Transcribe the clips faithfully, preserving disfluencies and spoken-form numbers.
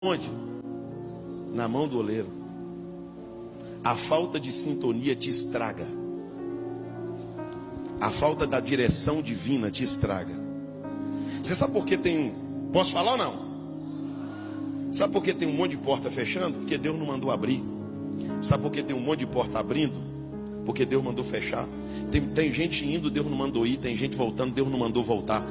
Onde? Na mão do oleiro. A falta de sintonia te estraga. A falta da direção divina te estraga. Você sabe por que tem... Posso falar ou não? Sabe por que tem um monte de porta fechando? Porque Deus não mandou abrir. Sabe por que tem um monte de porta abrindo? Porque Deus mandou fechar. Tem, tem gente indo, Deus não mandou ir. Tem gente voltando, Deus não mandou voltar.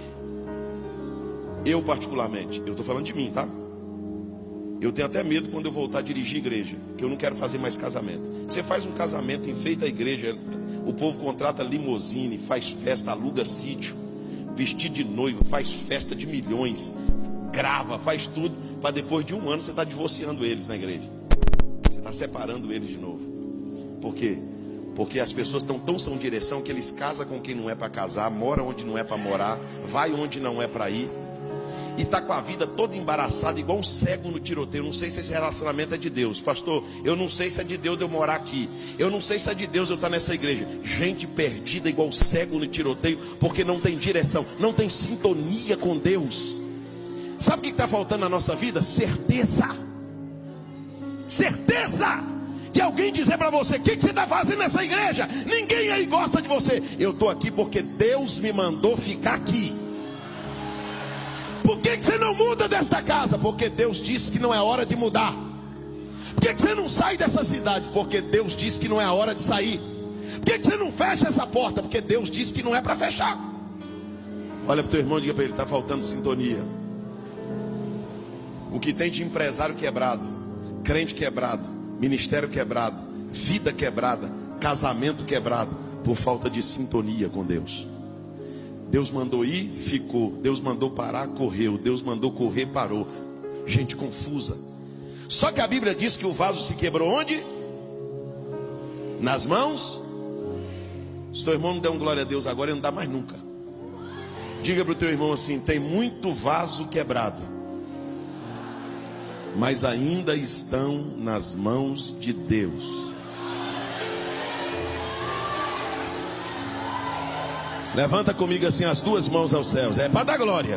Eu particularmente, eu estou falando de mim, tá? Eu tenho até medo quando eu voltar a dirigir igreja, que eu não quero fazer mais casamento. Você faz um casamento, enfeita a igreja, o povo contrata limusine, faz festa, aluga sítio, vestido de noiva, faz festa de milhões, grava, faz tudo, para depois de um ano você está divorciando eles na igreja. Você está separando eles de novo. Por quê? Porque as pessoas estão tão sem direção que eles casam com quem não é para casar, moram onde não é para morar, vai onde não é para ir. E está com a vida toda embaraçada, igual um cego no tiroteio. Não sei se esse relacionamento é de Deus. Pastor, eu não sei se é de Deus de eu morar aqui. Eu não sei se é de Deus eu estar nessa igreja. Gente perdida igual cego no tiroteio, porque não tem direção, não tem sintonia com Deus. Sabe o que está faltando na nossa vida? Certeza. Certeza de alguém dizer para você: o que, que você está fazendo nessa igreja? Ninguém aí gosta de você. Eu estou aqui porque Deus me mandou ficar aqui. Por que, que você não muda desta casa? Porque Deus disse que não é hora de mudar. Por que, que você não sai dessa cidade? Porque Deus disse que não é a hora de sair. Por que, que você não fecha essa porta? Porque Deus disse que não é para fechar. Olha para o teu irmão e diga para ele: está faltando sintonia. O que tem de empresário quebrado, crente quebrado, ministério quebrado, vida quebrada, casamento quebrado, por falta de sintonia com Deus. Deus mandou ir, ficou. Deus mandou parar, correu. Deus mandou correr, parou. Gente confusa. Só que a Bíblia diz que o vaso se quebrou onde? Nas mãos. Se teu irmão não der um glória a Deus agora, ele não dá mais nunca. Diga para o teu irmão assim: tem muito vaso quebrado, mas ainda estão nas mãos de Deus. Levanta comigo assim as duas mãos aos céus. É para dar glória.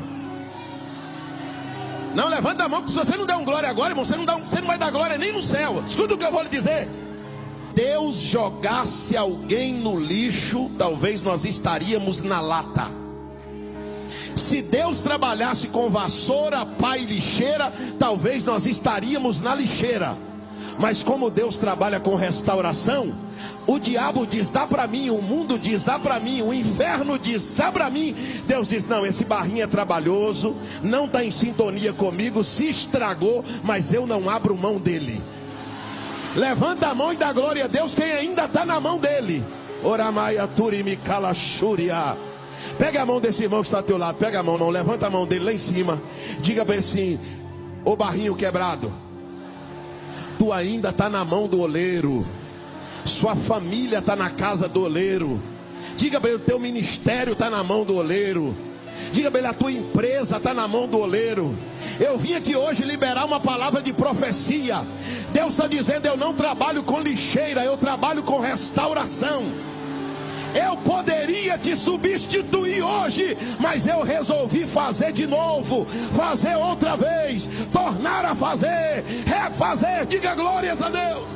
Não, levanta a mão, que se você não der um glória agora, irmão, você não, dá um, você não vai dar glória nem no céu. Escuta o que eu vou lhe dizer. Deus jogasse alguém no lixo, talvez nós estaríamos na lata. Se Deus trabalhasse com vassoura, pá e lixeira, talvez nós estaríamos na lixeira. Mas como Deus trabalha com restauração, o diabo diz: dá para mim. O mundo diz: dá para mim. O inferno diz: dá para mim. Deus diz: não, esse barrinho é trabalhoso, não está em sintonia comigo, se estragou, mas eu não abro mão dele. Levanta a mão e dá glória a Deus quem ainda está na mão dele. Oramaia turimi kalashúria. Pega a mão desse irmão que está ao teu lado. Pega a mão, não, levanta a mão dele lá em cima. Diga para ele assim: ô barrinho quebrado, tu ainda está na mão do oleiro. Sua família está na casa do oleiro. Diga para ele: o teu ministério está na mão do oleiro. Diga para ele: a tua empresa está na mão do oleiro. Eu vim aqui hoje liberar uma palavra de profecia. Deus está dizendo: eu não trabalho com lixeira, eu trabalho com restauração. Eu poderia te substituir hoje, mas eu resolvi fazer de novo, fazer outra vez, tornar a fazer, refazer. Diga glórias a Deus.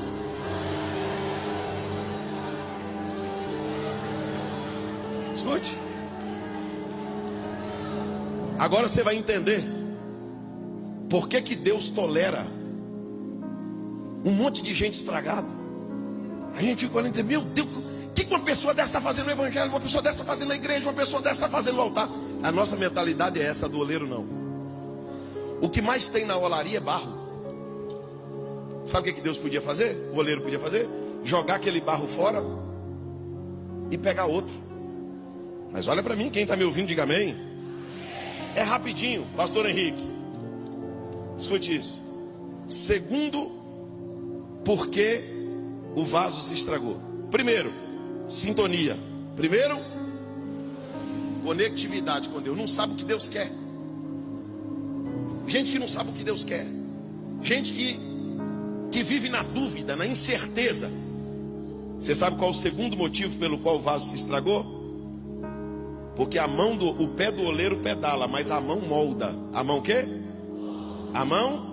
Escute. Agora você vai entender por que que Deus tolera um monte de gente estragada. A gente fica olhando e diz: meu Deus, o que uma pessoa dessa está fazendo no evangelho, uma pessoa dessa está fazendo na igreja, uma pessoa dessa está fazendo no altar? A nossa mentalidade é essa, do oleiro não. O que mais tem na olaria é barro. Sabe o que que Deus podia fazer? O oleiro podia fazer? Jogar aquele barro fora e pegar outro. Mas olha para mim, quem está me ouvindo, diga amém. É rapidinho, pastor Henrique. Escute isso. Segundo, por que o vaso se estragou? Primeiro, sintonia. Primeiro, conectividade com Deus. Não sabe o que Deus quer. Gente que não sabe o que Deus quer. Gente que, que vive na dúvida, na incerteza. Você sabe qual é o segundo motivo pelo qual o vaso se estragou? Porque a mão do, o pé do oleiro pedala, mas a mão molda. A mão o quê? A mão